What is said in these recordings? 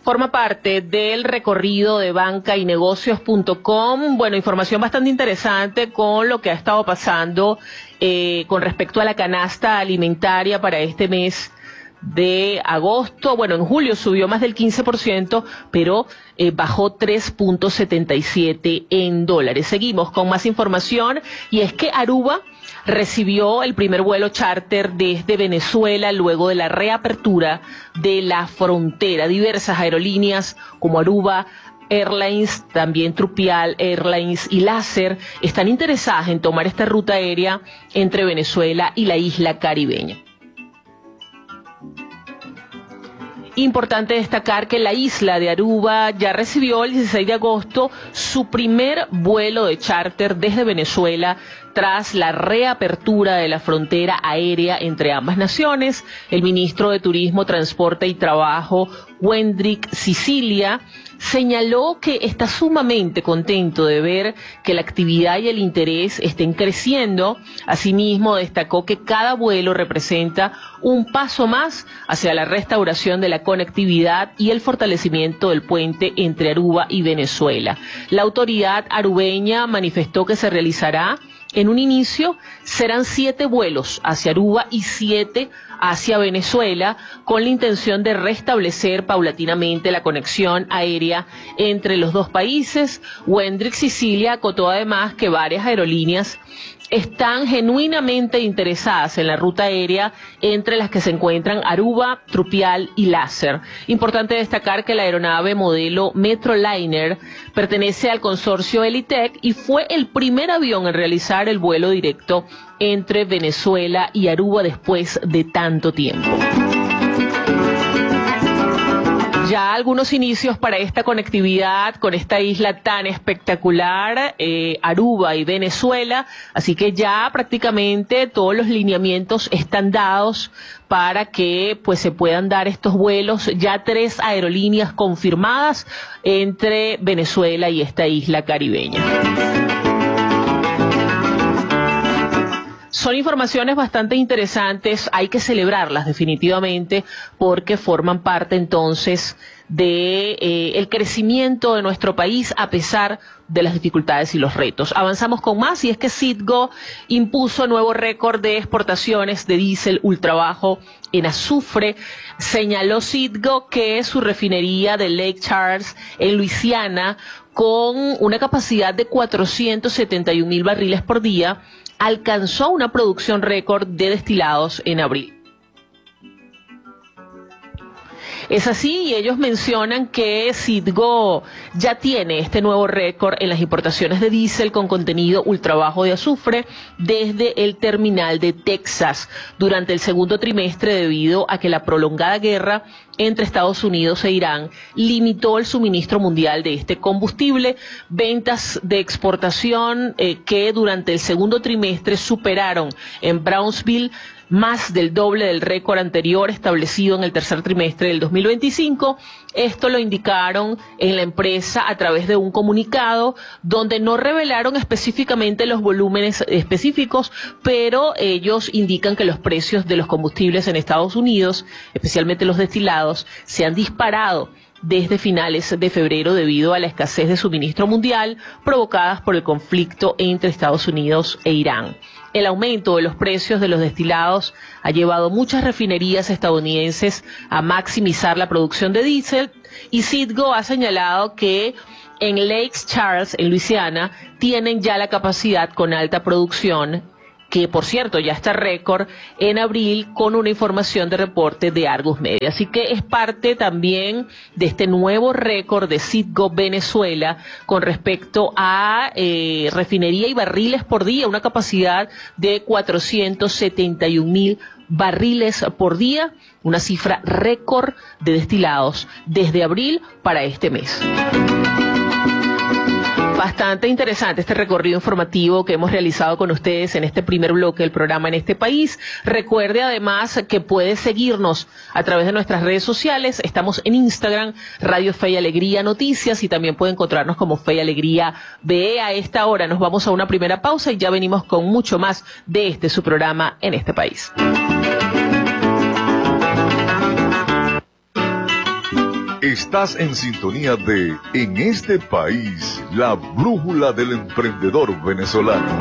Forma parte del recorrido de bancaynegocios.com. Bueno, información bastante interesante con lo que ha estado pasando con respecto a la canasta alimentaria para este mes de agosto. Bueno, en julio subió más del 15%, pero bajó 3.77 en dólares. Seguimos con más información y es que Aruba recibió el primer vuelo charter desde Venezuela luego de la reapertura de la frontera. Diversas aerolíneas como Aruba Airlines, también Trupial Airlines y Laser están interesadas en tomar esta ruta aérea entre Venezuela y la isla caribeña. Importante destacar que la isla de Aruba ya recibió el 16 de agosto su primer vuelo de charter desde Venezuela tras la reapertura de la frontera aérea entre ambas naciones. El ministro de Turismo, Transporte y Trabajo, Wendrik Sicilia, señaló que está sumamente contento de ver que la actividad y el interés estén creciendo. Asimismo, destacó que cada vuelo representa un paso más hacia la restauración de la conectividad y el fortalecimiento del puente entre Aruba y Venezuela. La autoridad arubeña manifestó que se realizará en un inicio, serán 7 vuelos hacia Aruba y 7 hacia Venezuela, con la intención de restablecer paulatinamente la conexión aérea entre los dos países. Wendrik Sicilia acotó además que varias aerolíneas están genuinamente interesadas en la ruta aérea, entre las que se encuentran Aruba, Trupial y Laser. Importante destacar que la aeronave modelo Metroliner pertenece al consorcio Elitec y fue el primer avión en realizar el vuelo directo entre Venezuela y Aruba después de tanto tiempo. Ya algunos inicios para esta conectividad con esta isla tan espectacular, Aruba y Venezuela, así que ya prácticamente todos los lineamientos están dados para que pues se puedan dar estos vuelos. Ya 3 aerolíneas confirmadas entre Venezuela y esta isla caribeña. Son informaciones bastante interesantes, hay que celebrarlas definitivamente porque forman parte entonces de el crecimiento de nuestro país a pesar de las dificultades y los retos. Avanzamos con más y es que Citgo impuso nuevo récord de exportaciones de diésel ultrabajo en azufre. Señaló Citgo que su refinería de Lake Charles en Luisiana, con una capacidad de 471,000 barriles por día, alcanzó una producción récord de destilados en abril. Es así, y ellos mencionan que Citgo ya tiene este nuevo récord en las importaciones de diésel con contenido ultrabajo de azufre desde el terminal de Texas durante el segundo trimestre, debido a que la prolongada guerra entre Estados Unidos e Irán limitó el suministro mundial de este combustible. Ventas de exportación que durante el segundo trimestre superaron en Brownsville más del doble del récord anterior establecido en el tercer trimestre del 2025. Esto lo indicaron en la empresa a través de un comunicado donde no revelaron específicamente los volúmenes específicos, pero ellos indican que los precios de los combustibles en Estados Unidos, especialmente los destilados, se han disparado desde finales de febrero debido a la escasez de suministro mundial provocadas por el conflicto entre Estados Unidos e Irán. El aumento de los precios de los destilados ha llevado muchas refinerías estadounidenses a maximizar la producción de diésel, y Citgo ha señalado que en Lake Charles, en Luisiana, tienen ya la capacidad con alta producción, que por cierto ya está récord en abril, con una información de reporte de Argus Media. Así que es parte también de este nuevo récord de Citgo Venezuela con respecto a refinería y barriles por día, una capacidad de 471,000 barriles por día, una cifra récord de destilados desde abril para este mes. Bastante interesante este recorrido informativo que hemos realizado con ustedes en este primer bloque del programa En este País. Recuerde además que puede seguirnos a través de nuestras redes sociales. Estamos en Instagram, Radio Fe y Alegría Noticias, y también puede encontrarnos como Fe y Alegría BE. A esta hora nos vamos a una primera pausa y ya venimos con mucho más de este su programa En este País. Estás en sintonía de En este país, la brújula del emprendedor venezolano.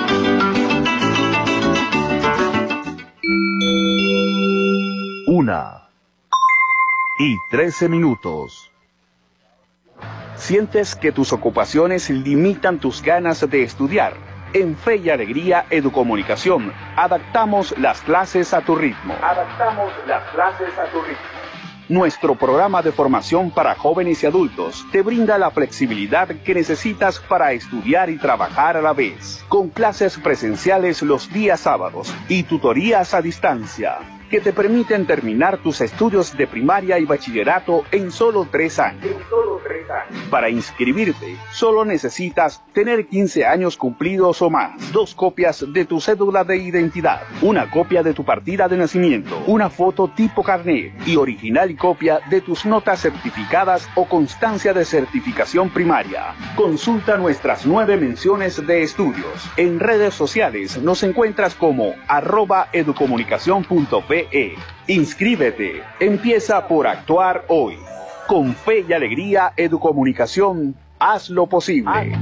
1:13. ¿Sientes que tus ocupaciones limitan tus ganas de estudiar? En Fe y Alegría Educomunicación, adaptamos las clases a tu ritmo. Nuestro programa de formación para jóvenes y adultos te brinda la flexibilidad que necesitas para estudiar y trabajar a la vez, con clases presenciales los días sábados y tutorías a distancia, que te permiten terminar tus estudios de primaria y bachillerato en solo 3 años. Para inscribirte, solo necesitas tener 15 años cumplidos o más, 2 copias de tu cédula de identidad, una copia de tu partida de nacimiento, una foto tipo carnet y original y copia de tus notas certificadas o constancia de certificación primaria. Consulta nuestras 9 menciones de estudios. En redes sociales nos encuentras como @educomunicacion.pe. Inscríbete. Empieza por actuar hoy. Con Fe y Alegría Educomunicación, haz lo posible.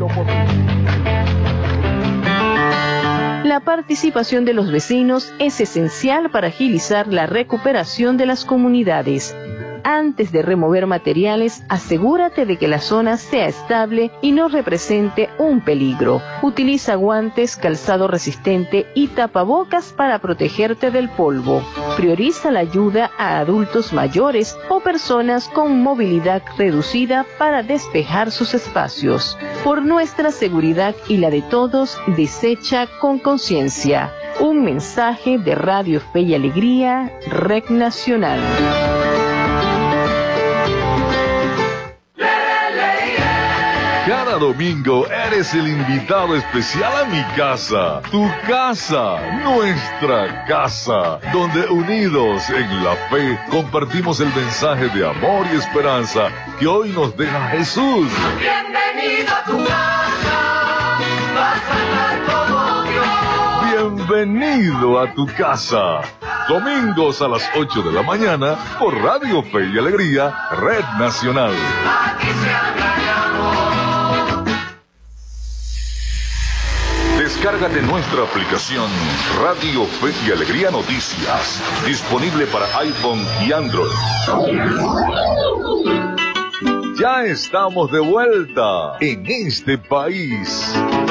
La participación de los vecinos es esencial para agilizar la recuperación de las comunidades. Antes de remover materiales, asegúrate de que la zona sea estable y no represente un peligro. Utiliza guantes, calzado resistente y tapabocas para protegerte del polvo. Prioriza la ayuda a adultos mayores o personas con movilidad reducida para despejar sus espacios. Por nuestra seguridad y la de todos, desecha con conciencia. Un mensaje de Radio Fe y Alegría, Red Nacional. Cada domingo eres el invitado especial a mi casa, tu casa, nuestra casa, donde unidos en la fe compartimos el mensaje de amor y esperanza que hoy nos deja Jesús. Bienvenido a tu casa, vas a estar como Dios. Bienvenido a tu casa. Domingos a las 8 de la mañana por Radio Fe y Alegría, Red Nacional. Aquí se habla de amor. Descárgate nuestra aplicación Radio Fe y Alegría Noticias, disponible para iPhone y Android. Ya estamos de vuelta en este país.